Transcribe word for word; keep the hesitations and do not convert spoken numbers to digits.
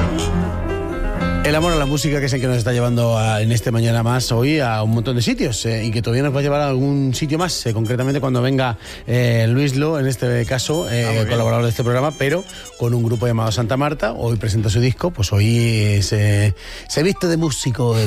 El amor a la música, que es el que nos está llevando a, en este Mañana Más hoy a un montón de sitios eh, y que todavía nos va a llevar a algún sitio más, eh, concretamente cuando venga eh, Luis Lo, en este caso, eh, ah, colaborador de este programa, pero con un grupo llamado Santa Marta. Hoy presenta su disco, pues hoy se, se viste de músico.